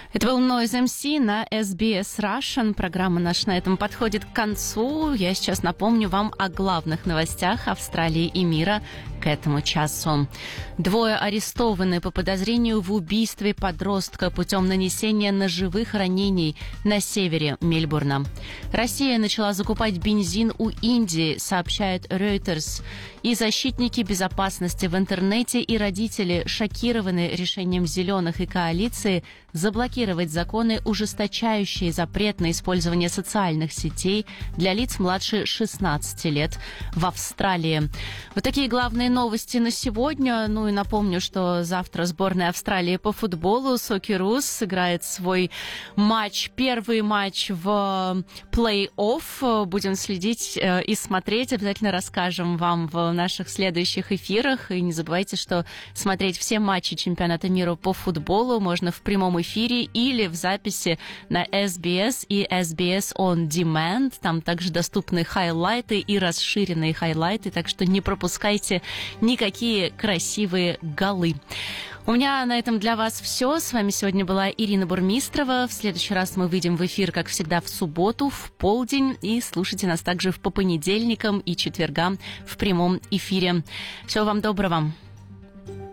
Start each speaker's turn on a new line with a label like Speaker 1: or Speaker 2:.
Speaker 1: Это был Noise MC на SBS Russian. Программа наша на этом подходит к концу. Я сейчас напомню вам о главных новостях Австралии и мира к этому часу. 2 арестованы по подозрению в убийстве подростка путем нанесения ножевых ранений на севере Мельбурна. Россия начала закупать бензин у Индии, сообщает Reuters. И защитники безопасности в интернете и родители шокированы решением «Зеленых» и коалиции заблокировать законы, ужесточающие запрет на использование социальных сетей для лиц младше 16 лет в Австралии. Вот такие главные новости на сегодня. Ну и напомню, что завтра сборная Австралии по футболу Socceroos сыграет свой матч, первый матч в плей-офф. Будем следить и смотреть. Обязательно расскажем вам в наших следующих эфирах. И не забывайте, что смотреть все матчи чемпионата мира по футболу можно в прямом эфире или в записи на SBS и SBS On Demand. Там также доступны хайлайты и расширенные хайлайты, так что не пропускайте никакие красивые голы. У меня на этом для вас все. С вами сегодня была Ирина Бурмистрова. В следующий раз мы выйдем в эфир, как всегда, в субботу, в полдень. И слушайте нас также по понедельникам и четвергам в прямом эфире. Всего вам доброго.